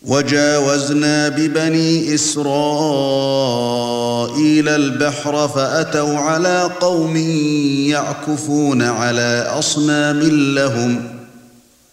وَجَاوَزْنَا بِبَنِي إِسْرَائِيلَ الْبَحْرَ فَأَتَوْا عَلَى قَوْمٍ يَعْكُفُونَ عَلَى أَصْنَامٍ لَهُمْ